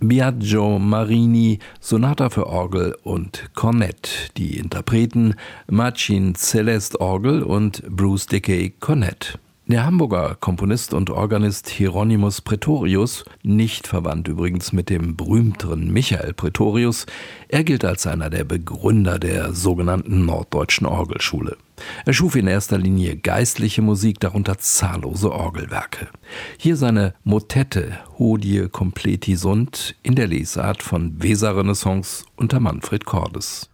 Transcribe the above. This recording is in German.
Biagio Marini, Sonata für Orgel und Kornett. Die Interpreten Marcin Celeste Orgel und Bruce Dickey Kornett. Der Hamburger Komponist und Organist Hieronymus Praetorius, nicht verwandt übrigens mit dem berühmteren Michael Praetorius, er gilt als einer der Begründer der sogenannten Norddeutschen Orgelschule. Er schuf in erster Linie geistliche Musik, darunter zahllose Orgelwerke. Hier seine Motette Hodie completi sunt in der Lesart von Weser-Renaissance unter Manfred Cordes.